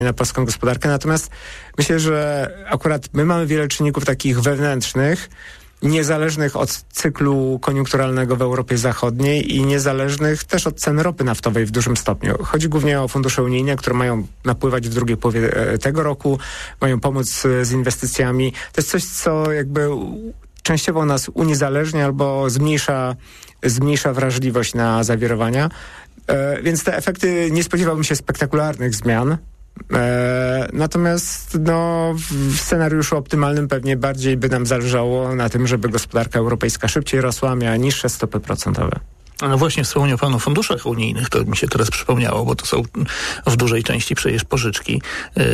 na polską gospodarkę. Natomiast myślę, że akurat my mamy wiele czynników takich wewnętrznych, niezależnych od cyklu koniunkturalnego w Europie Zachodniej i niezależnych też od cen ropy naftowej w dużym stopniu. Chodzi głównie o fundusze unijne, które mają napływać w drugiej połowie tego roku, mają pomóc z inwestycjami. To jest coś, co jakby częściowo nas uniezależnia albo zmniejsza wrażliwość na zawirowania. Więc te efekty, nie spodziewałbym się spektakularnych zmian. Natomiast w scenariuszu optymalnym pewnie bardziej by nam zależało na tym, żeby gospodarka europejska szybciej rosła, miała niższe stopy procentowe. No właśnie wspomniał pan o funduszach unijnych, to mi się teraz przypomniało, bo to są w dużej części przecież pożyczki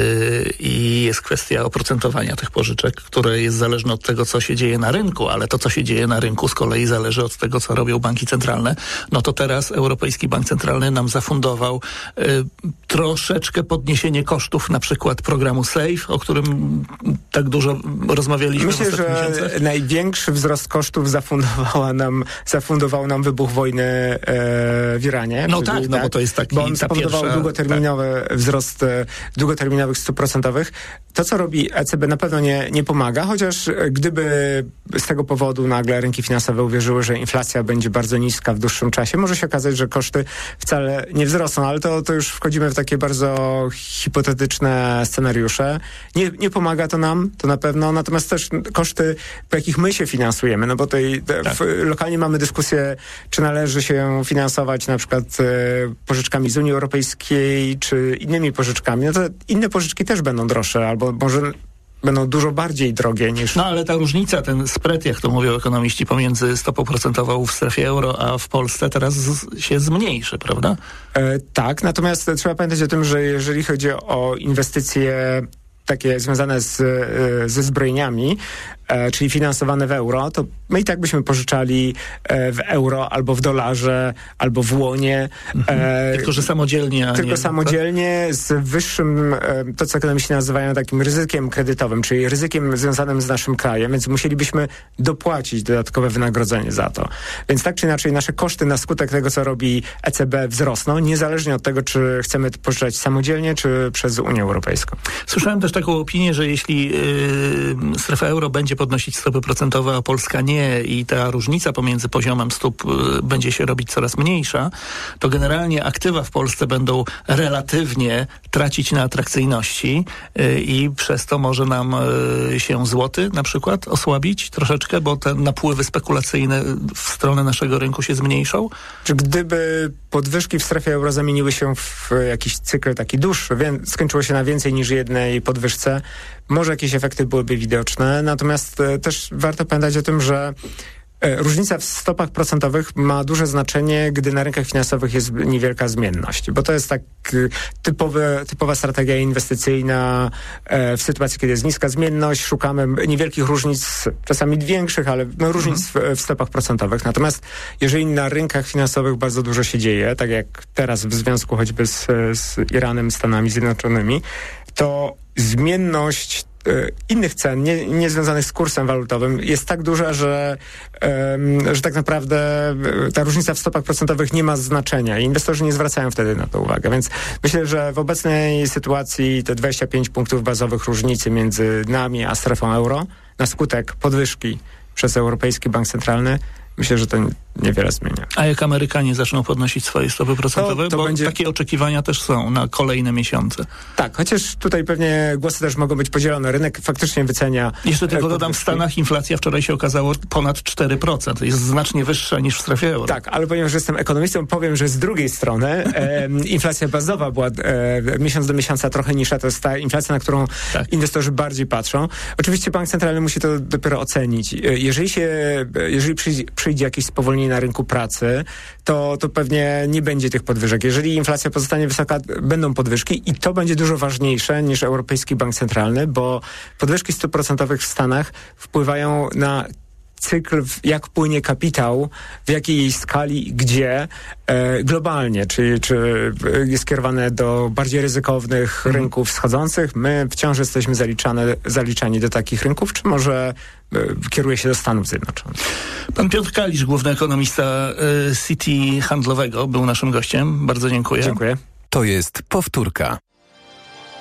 i jest kwestia oprocentowania tych pożyczek, które jest zależne od tego, co się dzieje na rynku, ale to, co się dzieje na rynku z kolei zależy od tego, co robią banki centralne. No to teraz Europejski Bank Centralny nam zafundował troszeczkę podniesienie kosztów, na przykład programu SAFE, o którym tak dużo rozmawialiśmy w ostatnich miesiącach. Myślę, że największy wzrost kosztów zafundował nam wybuch wojny w Iranie. No tak, bo to jest taki bo on spowodował długoterminowy wzrost długoterminowych stóp procentowych. To, co robi ECB, na pewno nie pomaga, chociaż gdyby z tego powodu nagle rynki finansowe uwierzyły, że inflacja będzie bardzo niska w dłuższym czasie, może się okazać, że koszty wcale nie wzrosną, ale to już wchodzimy w takie bardzo hipotetyczne scenariusze. Nie pomaga to nam, to na pewno, natomiast też koszty, po jakich my się finansujemy, no bo lokalnie mamy dyskusję, czy należy się finansować na przykład pożyczkami z Unii Europejskiej, czy innymi pożyczkami. No to inne pożyczki też będą droższe, albo może będą dużo bardziej drogie niż... No ale ta różnica, ten spread, jak to mówią ekonomiści, pomiędzy stopą procentową w strefie euro, a w Polsce teraz się zmniejszy, prawda? Tak, natomiast trzeba pamiętać o tym, że jeżeli chodzi o inwestycje takie związane ze zbrojeniami, czyli finansowane w euro, to my i tak byśmy pożyczali w euro, albo w dolarze, albo w łonie. Tylko, że samodzielnie. Samodzielnie z wyższym, to co ekonomiści nazywają takim ryzykiem kredytowym, czyli ryzykiem związanym z naszym krajem, więc musielibyśmy dopłacić dodatkowe wynagrodzenie za to. Więc tak czy inaczej nasze koszty na skutek tego, co robi ECB, wzrosną, niezależnie od tego, czy chcemy pożyczać samodzielnie, czy przez Unię Europejską. Słyszałem też taką opinię, że jeśli strefa euro będzie podnosić stopy procentowe, a Polska nie i ta różnica pomiędzy poziomem stóp będzie się robić coraz mniejsza, to generalnie aktywa w Polsce będą relatywnie tracić na atrakcyjności i przez to może nam się złoty na przykład osłabić troszeczkę, bo te napływy spekulacyjne w stronę naszego rynku się zmniejszą? Czy gdyby podwyżki w strefie euro zamieniły się w jakiś cykl taki dłuższy, skończyło się na więcej niż jednej podwyżce, może jakieś efekty byłyby widoczne, natomiast też warto pamiętać o tym, że różnica w stopach procentowych ma duże znaczenie, gdy na rynkach finansowych jest niewielka zmienność, bo to jest tak typowa strategia inwestycyjna w sytuacji, kiedy jest niska zmienność, szukamy niewielkich różnic, czasami większych, ale różnic w stopach procentowych. Natomiast jeżeli na rynkach finansowych bardzo dużo się dzieje, tak jak teraz w związku choćby z Iranem, Stanami Zjednoczonymi, to zmienność innych cen, nie związanych z kursem walutowym, jest tak duża, że tak naprawdę ta różnica w stopach procentowych nie ma znaczenia i inwestorzy nie zwracają wtedy na to uwagę. Więc myślę, że w obecnej sytuacji te 25 punktów bazowych różnicy między nami a strefą euro na skutek podwyżki przez Europejski Bank Centralny, myślę, że to niewiele zmienia. A jak Amerykanie zaczną podnosić swoje stopy procentowe? Bo takie oczekiwania też są na kolejne miesiące. Tak, chociaż tutaj pewnie głosy też mogą być podzielone. Rynek faktycznie wycenia... Jeszcze tylko dodam, w Stanach inflacja wczoraj się okazało ponad 4%. Jest znacznie wyższa niż w strefie euro. Tak, ale ponieważ jestem ekonomistą, powiem, że z drugiej strony inflacja bazowa była miesiąc do miesiąca trochę niższa. To jest ta inflacja, na którą inwestorzy bardziej patrzą. Oczywiście Bank Centralny musi to dopiero ocenić. Jeżeli przyjdzie jakieś spowolnienie na rynku pracy, to pewnie nie będzie tych podwyżek. Jeżeli inflacja pozostanie wysoka, będą podwyżki i to będzie dużo ważniejsze niż Europejski Bank Centralny, bo podwyżki stóp procentowych w Stanach wpływają na cykl, jak płynie kapitał, w jakiej skali, gdzie, globalnie, czy jest kierowane do bardziej ryzykownych rynków wschodzących. My wciąż jesteśmy zaliczani do takich rynków, czy może kieruje się do Stanów Zjednoczonych. Pan Piotr Kalisz, główny ekonomista Citi Handlowego, był naszym gościem. Bardzo dziękuję. Dziękuję. To jest powtórka.